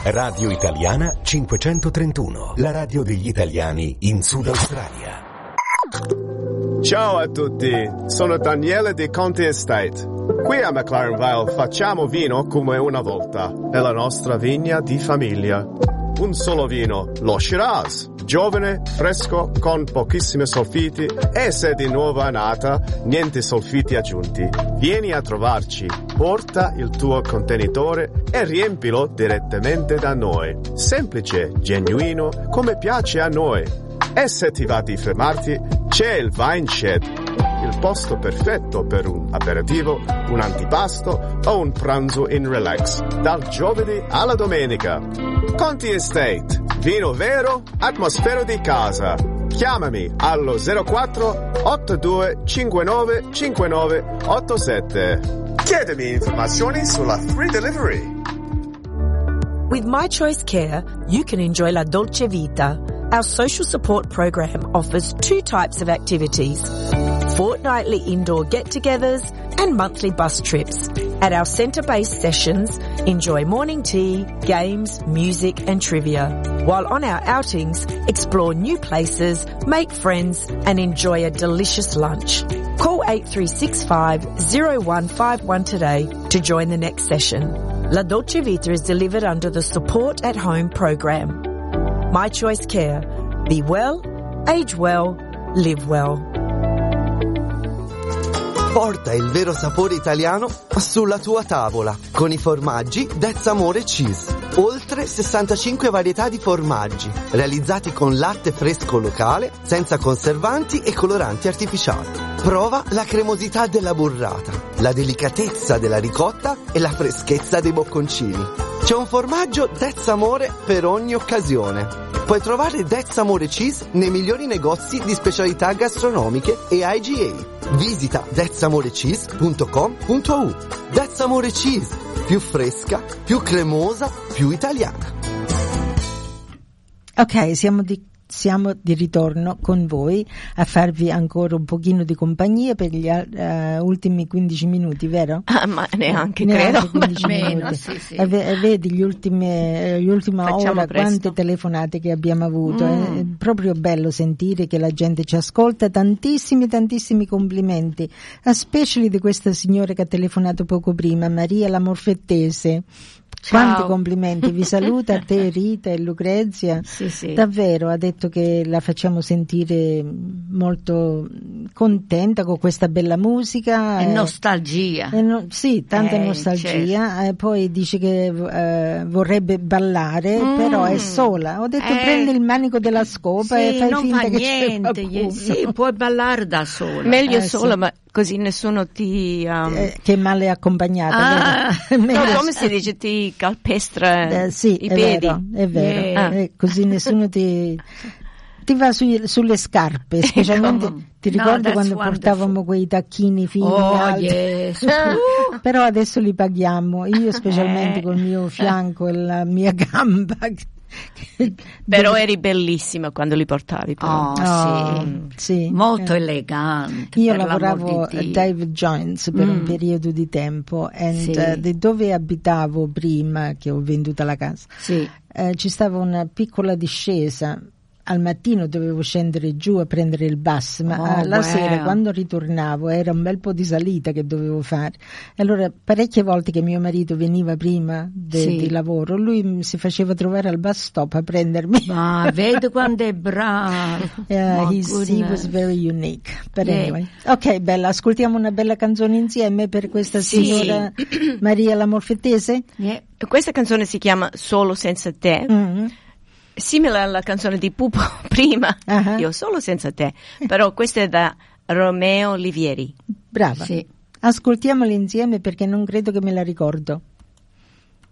Radio Italiana 531, la radio degli italiani in Sud Australia. Ciao a tutti, sono Daniele di Conti Estate. Qui a McLaren Vale facciamo vino come una volta, nella nostra vigna di famiglia. Un solo vino, lo Shiraz, giovane, fresco, con pochissimi solfiti e se di nuova annata, niente solfiti aggiunti. Vieni a trovarci, porta il tuo contenitore e riempilo direttamente da noi. Semplice, genuino, come piace a noi. E se ti va di fermarti, c'è il Vine Shed, il posto perfetto per un aperitivo, un antipasto o un pranzo in relax, dal giovedì alla domenica. Conti Estate, vino vero, atmosfera di casa. Chiamami allo 04 82 59 59 87. Chiedimi informazioni sulla free delivery. With My Choice Care, you can enjoy La Dolce Vita. Our social support program offers 2 types of activities: fortnightly indoor get-togethers and monthly bus trips. At our centre-based sessions, enjoy morning tea, games, music and trivia. While on our outings, explore new places, make friends and enjoy a delicious lunch. Call 8365 0151 today to join the next session. La Dolce Vita is delivered under the Support at Home program. My Choice Care. Be well, age well, live well. Porta il vero sapore italiano sulla tua tavola con i formaggi That's Amore Cheese. Oltre 65 varietà di formaggi realizzati con latte fresco locale, senza conservanti e coloranti artificiali. Prova la cremosità della burrata, la delicatezza della ricotta e la freschezza dei bocconcini. C'è un formaggio That's Amore per ogni occasione. Puoi trovare That's Amore Cheese nei migliori negozi di specialità gastronomiche e IGA. Visita thatsamorecheese.com.au. That's Amore Cheese, più fresca, più cremosa, più italiana. Ok, siamo di ritorno con voi a farvi ancora un pochino di compagnia per gli ultimi 15 minuti, vero? Ma neanche credo, 15 meno, minuti. sì. Vedi l'ultima Facciamo ora presto. quante telefonate che abbiamo avuto. È proprio bello sentire che la gente ci ascolta. Tantissimi complimenti, especially di questa signora che ha telefonato poco prima, Maria la Morfettese. Ciao. Quanti complimenti, vi saluta a te Rita e Lucrezia. Sì. Davvero, ha detto che la facciamo sentire molto contenta con questa bella musica. E nostalgia. Sì, tanta nostalgia. Certo. Poi dice che vorrebbe ballare, però è sola. Ho detto prendi il manico della scopa e fai non finta fa che niente. c'è qualcuno. Sì, puoi ballare da sola. Meglio sola, sì. ma così nessuno ti... che male accompagnata. come si dice, ti calpestra sì, i piedi. È vero. Così nessuno ti va sulle scarpe, specialmente ti ricordi quando portavamo quei tacchini fini alti? Yes. Però adesso li paghiamo, io specialmente col mio fianco e la mia gamba. Però eri bellissima quando li portavi, però. Sì. Molto elegante. Io per lavoravo l'amor di a Dio. David Jones per un periodo di tempo e di dove abitavo prima che ho venduto la casa ci stava una piccola discesa. Al mattino dovevo scendere giù a prendere il bus, ma la sera quando ritornavo era un bel po' di salita che dovevo fare. Allora parecchie volte che mio marito veniva prima di lavoro, lui si faceva trovare al bus stop a prendermi. Ma vedi quando è bravo. He was very unique. But anyway. Ok, bella, ascoltiamo una bella canzone insieme per questa signora Maria la Morfettese? Questa canzone si chiama Solo senza te. Simile alla canzone di Pupo prima, Io solo senza te, però questa è da Romeo Olivieri. Brava. Ascoltiamola insieme perché non credo che me la ricordo.